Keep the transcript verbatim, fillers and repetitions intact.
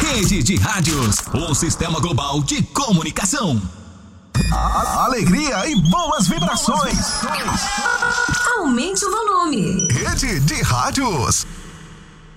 Rede de Rádios, o sistema global de comunicação. A alegria e boas vibrações. Aumente o volume. Rede de Rádios.